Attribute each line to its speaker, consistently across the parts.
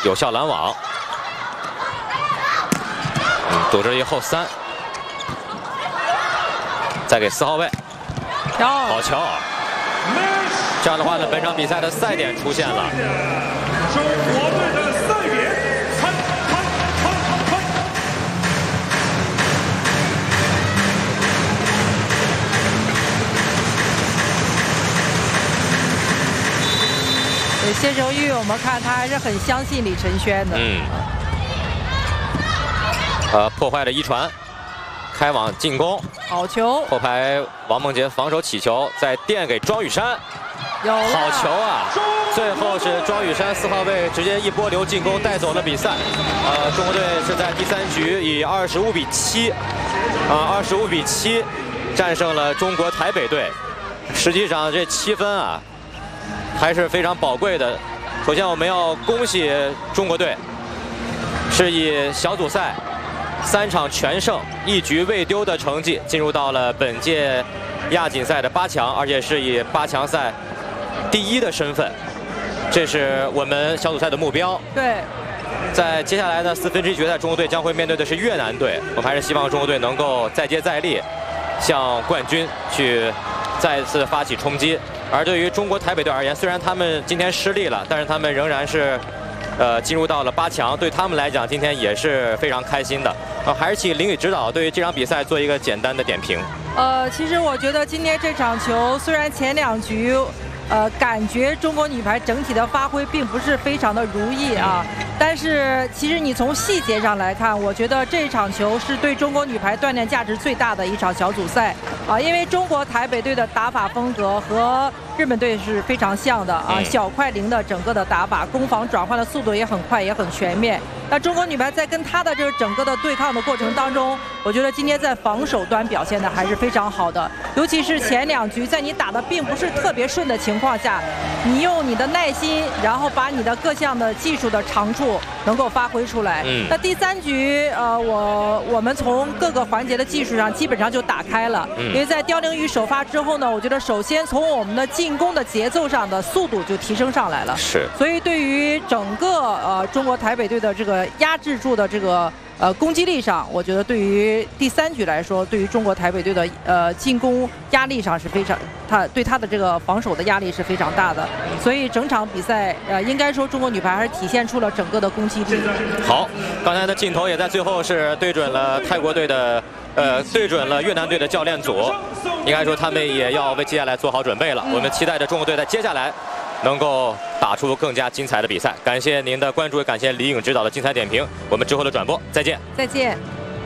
Speaker 1: 有效拦网。堵着一后3，再给4号位，好球！这样的话呢，本场比赛的赛点出现了。
Speaker 2: 中国队的赛点，看。
Speaker 3: 谢荣玉，我们看他还是很相信李承轩的。
Speaker 1: 破坏了一传，开网进攻，
Speaker 3: 好球！
Speaker 1: 后排王梦洁防守起球，再垫给庄雨珊，好球啊！最后是庄雨珊4号位直接一波流进攻带走了比赛。中国队是在第3局以25比7，25比7战胜了中国台北队。实际上这7分啊，还是非常宝贵的。首先我们要恭喜中国队，是以小组赛3场全胜、1局未丢的成绩进入到了本届亚锦赛的8强，而且是以8强赛第1的身份，这是我们小组赛的目标。
Speaker 3: 对，
Speaker 1: 在接下来的4分之一决赛，中国队将会面对的是越南队。我们还是希望中国队能够再接再厉，向冠军去再次发起冲击。而对于中国台北队而言，虽然他们今天失利了，但是他们仍然是进入到了8强，对他们来讲今天也是非常开心的。还是请林宇指导对于这场比赛做一个简单的点评。
Speaker 3: 其实我觉得今天这场球虽然前2局，感觉中国女排整体的发挥并不是非常的如意啊，但是其实你从细节上来看，我觉得这场球是对中国女排锻炼价值最大的一场小组赛啊，因为中国台北队的打法风格和日本队是非常像的啊，小快灵的整个的打法，攻防转换的速度也很快，也很全面。那中国女排在跟他的这个整个的对抗的过程当中，我觉得今天在防守端表现的还是非常好的，尤其是前2局，在你打的并不是特别顺的情况下，你用你的耐心，然后把你的各项的技术的长处能够发挥出来。那第3局，我们从各个环节的技术上基本上就打开了，因为在刁玲雨首发之后呢，我觉得首先从我们的进攻的节奏上的速度就提升上来了。
Speaker 1: 是。
Speaker 3: 所以对于整个中国台北队的这个压制住的这个攻击力上，我觉得对于第3局来说，对于中国台北队的进攻压力上是非常，对他的这个防守的压力是非常大的。所以整场比赛应该说中国女排还是体现出了整个的攻击力。
Speaker 1: 好，刚才的镜头也在最后是对准了泰国队的。对准了越南队的教练组，应该说他们也要为接下来做好准备了。我们期待着中国队在接下来能够打出更加精彩的比赛。感谢您的关注，也感谢李颖指导的精彩点评。我们之后的转播再见。
Speaker 3: 再见。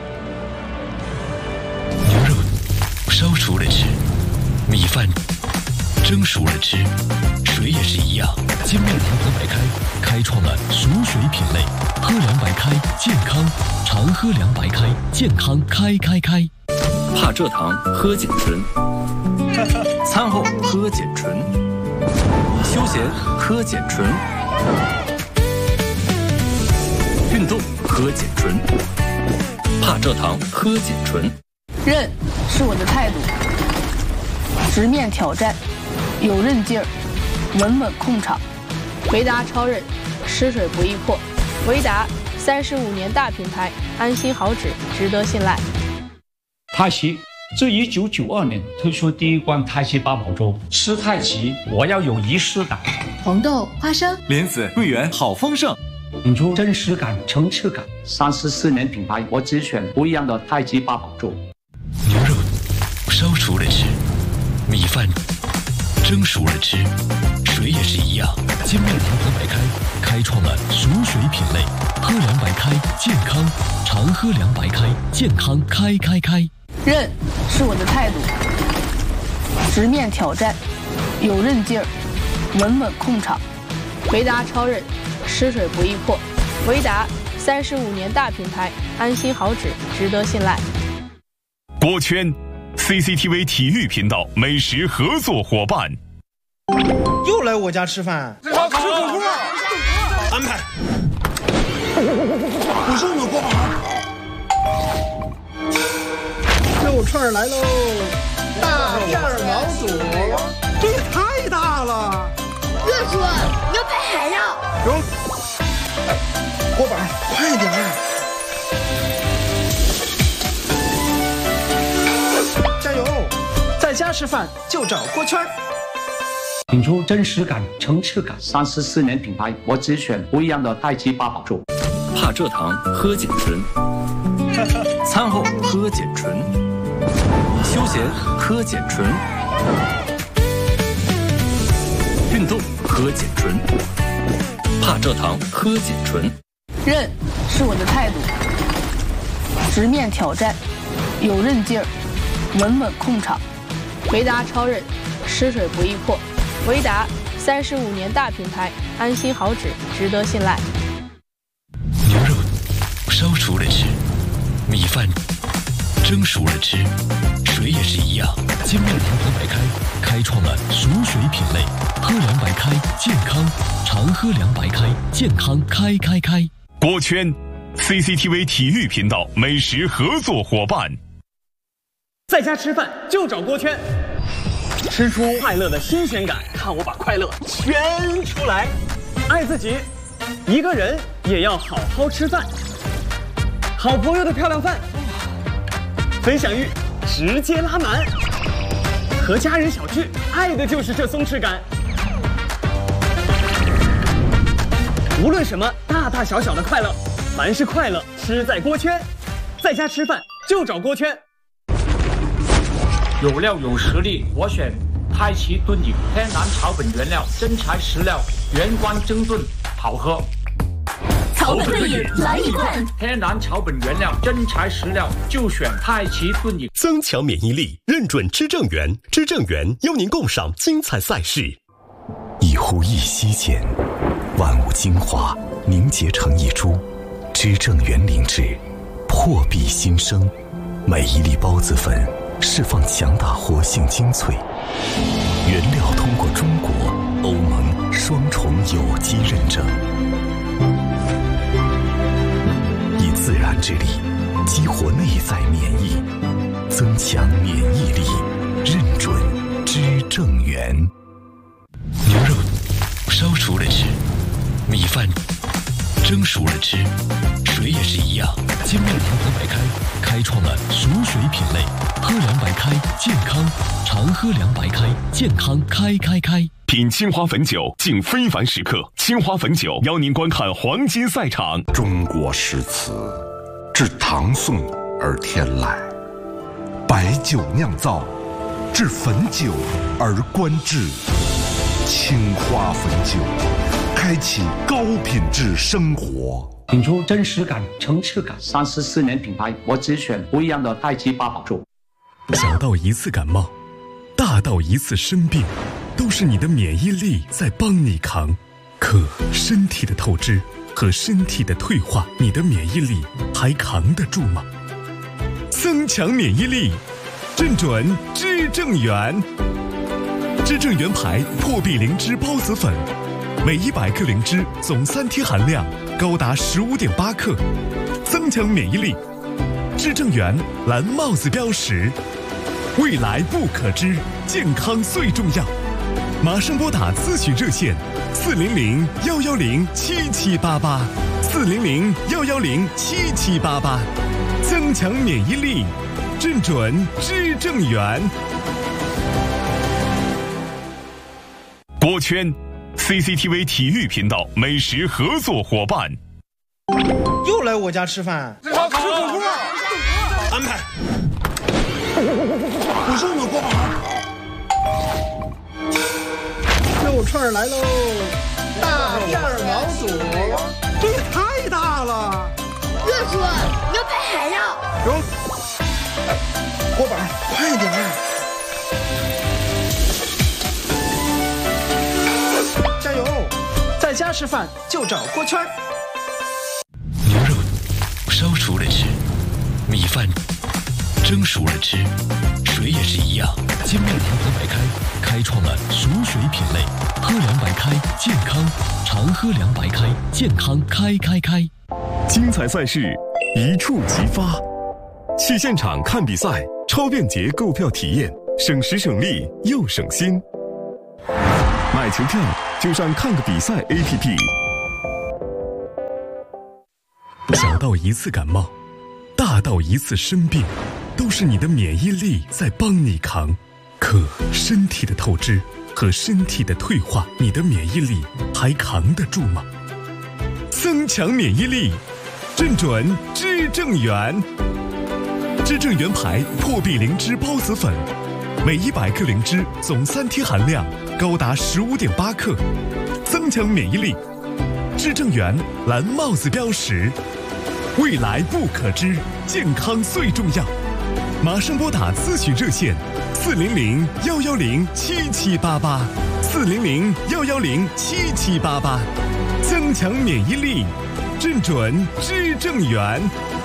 Speaker 4: 牛肉烧熟了吃，米饭蒸熟了吃，水也是一样。精酿糖和白开开创了熟水品类，喝凉白开健康，常喝凉白开健康开。
Speaker 5: 怕蔗糖喝碱醇，餐后喝碱醇，休闲喝碱醇，运动喝碱醇，怕蔗糖喝碱醇。
Speaker 6: 韧是我的态度，直面挑战，有韧劲儿，稳稳控场。维达超韧，吃水不易破。维达35年大品牌，安心好纸，值得信赖。
Speaker 7: 太极自1992年推出第1罐太极八宝粥，吃太极我要有仪式感。
Speaker 8: 红豆、花生、
Speaker 9: 莲子、桂圆，好丰盛，
Speaker 7: 引出真实感、层次感。34年品牌，我只选不一样的太极八宝粥。
Speaker 4: 牛肉烧熟了吃，米饭蒸熟了吃，水也是一样。精酿糖和白开开创了熟水品类，喝凉白开健康，常喝凉白开健康开。
Speaker 6: 韧是我的态度，直面挑战，有韧劲儿，稳稳控场。维达超韧，吃水不易破。维达35年大品牌，安心好纸，值得信赖。
Speaker 10: 锅圈 CCTV 体育频道美食合作伙伴。
Speaker 11: 又来我家吃饭，吃火锅，安排。不是我锅巴。肉串来喽，大片毛肚，这也太大了。
Speaker 12: 热叔，牛排海肉。
Speaker 11: 吃饭就找锅圈。
Speaker 7: 品出真实感、层次感。34年品牌，我只选不一样的太极八宝粥。
Speaker 5: 帕蔗糖喝碱醇，餐后喝碱醇，休闲喝碱醇，运动喝碱醇，帕蔗糖喝碱醇。
Speaker 6: 韧是我的态度，直面挑战，有韧劲儿，稳稳控场。维达超韧，吃水不易破。维达35年大品牌，安心好脂，值得信赖。
Speaker 4: 牛肉烧熟了吃，米饭蒸熟了吃，水也是一样。煎面条和白开开创了熟水品类，喝凉白开健康，常喝凉白开健康开。
Speaker 10: 锅圈 CCTV 体育频道美食合作伙伴。
Speaker 8: 在家吃饭就找锅圈，吃出快乐的新鲜感，看我把快乐圈出来。爱自己，一个人也要好好吃饭。好朋友的漂亮饭，分享欲直接拉满。和家人小聚，爱的就是这松弛感。无论什么大大小小的快乐，凡是快乐吃在锅圈。在家吃饭就找锅圈。
Speaker 7: 有料有实力，我选太极炖饮，天然草本原料，真材实料，原罐蒸炖，好喝。
Speaker 12: 草本炖饮来一罐，
Speaker 7: 天然草本原料，真材实料，就选太极炖饮。
Speaker 13: 增强免疫力，认准知正源，知正源邀您共赏精彩赛事。
Speaker 14: 一呼一吸间，万物精华凝结成一株，知正源灵芝，破壁新生。每一粒孢子粉释放强大活性精粹，原料通过中国、欧盟双重有机认证，以自然之力激活内在免疫，增强免疫力，认准知正源。
Speaker 4: 牛肉烧熟了吃，米饭蒸熟了吃，水也是一样。煎面条和白开开创了熟水品类，喝凉白开健康，常喝凉白开健康开。
Speaker 10: 品青花汾酒，敬非凡时刻。青花汾酒邀您观看黄金赛场。
Speaker 15: 中国诗词至唐宋而天籁，白酒酿造至汾酒而观致。青花汾酒，开启高品质生活。
Speaker 7: 品出真实感、层次感。34年品牌，我只选不一样的太极八宝粥。
Speaker 14: 小到一次感冒，大到一次生病，都是你的免疫力在帮你扛。可身体的透支和身体的退化，你的免疫力还扛得住吗？增强免疫力，认准知正源。知正源牌破壁灵芝孢子粉，每100克灵芝总3天含量高达15.8克，增强免疫力。知正源蓝帽子标识，未来不可知，健康最重要。马上拨打咨询热线400-110-7788，400-110-7788，增强免疫力，认准知正源。
Speaker 10: 锅圈 CCTV 体育频道美食合作伙伴。
Speaker 11: 又来我家吃饭，吃火锅，安排。不是我锅巴，肉串来喽！大片毛肚，这也太大了。
Speaker 12: 热叔，牛排海肉。
Speaker 11: 有，锅巴，快点！加油！在家吃饭就找锅圈。
Speaker 4: 牛肉烧熟了吃，米饭蒸熟了吃，水也是一样。煎面条和白开开创了熟水品类，喝凉白开健康，常喝凉白开健康开。
Speaker 13: 精彩赛事一触即发，去现场看比赛，超便捷购票体验，省时省力又省心。买球票就上看个比赛 APP。
Speaker 14: 小到一次感冒，大到一次生病，都是你的免疫力在帮你扛。可可身体的透支和身体的退化，你的免疫力还扛得住吗？增强免疫力，正准知正元。知正元牌破壁灵芝孢子粉，每100克灵芝总3天含量高达15.8克，增强免疫力。知正元蓝帽子标识，未来不可知，健康最重要。马上拨打咨询热线400-110-7788，400-110-7788，增强免疫力，正准知正元。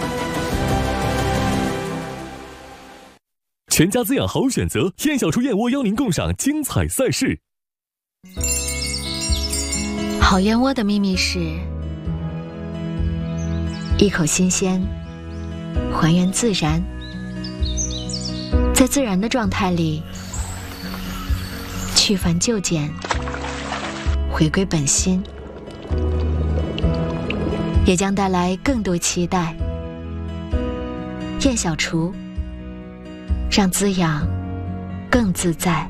Speaker 4: 全家滋养好选择，燕小厨燕窝邀您共赏精彩赛事。
Speaker 16: 好燕窝的秘密是一口新鲜，还原自然，在自然的状态里去繁就简，回归本心，也将带来更多期待。燕小厨，让滋养更自在。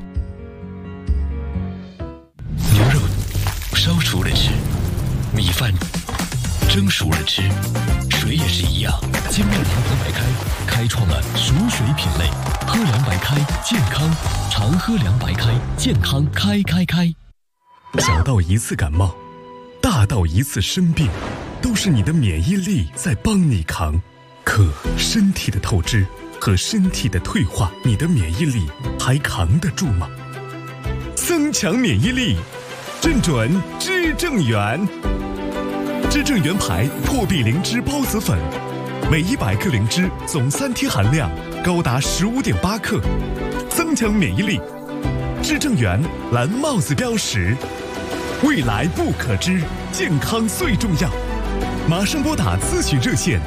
Speaker 4: 牛肉烧熟了吃，米饭蒸熟了吃，水也是一样。精酿柠檬白开开创了熟水品类，喝凉白开健康，常喝凉白开健康开。
Speaker 14: 小到一次感冒，大到一次生病，都是你的免疫力在帮你扛。可身体的透支和身体的退化，你的免疫力还扛得住吗？增强免疫力，正准知正元。知正元牌破壁灵芝孢子粉，每100克灵芝总3天含量高达15.8克，增强免疫力。知正元蓝帽子标识，未来不可知，健康最重要。马上拨打咨询热线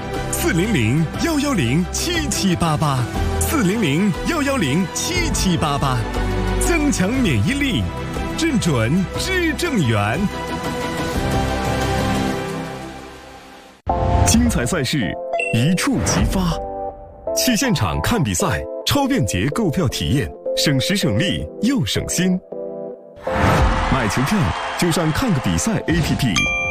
Speaker 14: 400-110-7788，400-110-7788，增强免疫力，正准知正元。
Speaker 13: 精彩赛事一触即发，去现场看比赛，超便捷购票体验，省时省力又省心。买球票就上看个比赛 APP。